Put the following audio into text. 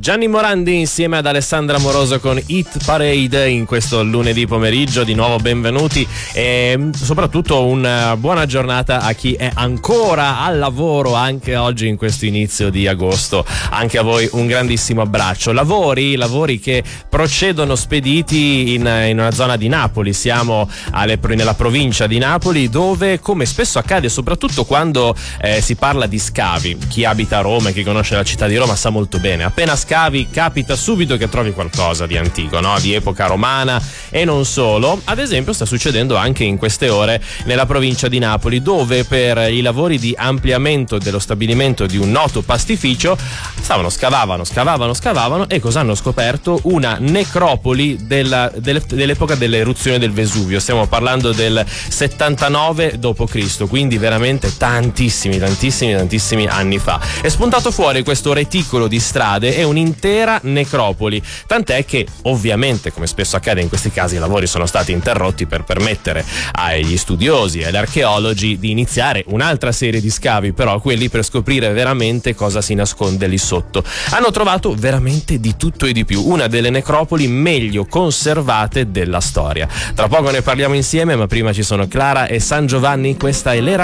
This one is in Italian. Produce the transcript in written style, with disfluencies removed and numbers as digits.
Gianni Morandi insieme ad Alessandra Moroso con Hit Parade in questo lunedì pomeriggio. Di nuovo benvenuti e soprattutto una buona giornata a chi è ancora al lavoro anche oggi in questo inizio di agosto. Anche a voi un grandissimo abbraccio. Lavori che procedono spediti in una zona di Napoli. Siamo nella provincia di Napoli, dove, come spesso accade soprattutto quando si parla di scavi, chi abita a Roma e chi conosce la città di Roma sa molto bene, appena scavi capita subito che trovi qualcosa di antico, no? Di epoca romana e non solo. Ad esempio sta succedendo anche in queste ore nella provincia di Napoli, dove per i lavori di ampliamento dello stabilimento di un noto pastificio scavavano e cosa hanno scoperto? Una necropoli dell'epoca dell'eruzione del Vesuvio. Stiamo parlando del 79 d.C., quindi veramente tantissimi anni fa. È spuntato fuori questo reticolo di strade e un'intera necropoli, tant'è che ovviamente, come spesso accade in questi casi, i lavori sono stati interrotti per permettere agli studiosi e agli archeologi di iniziare un'altra serie di scavi, però quelli per scoprire veramente cosa si nasconde lì sotto. Hanno trovato veramente di tutto e di più, una delle necropoli meglio conservate della storia. Tra poco ne parliamo insieme, ma prima ci sono Clara e San Giovanni, questa è l'era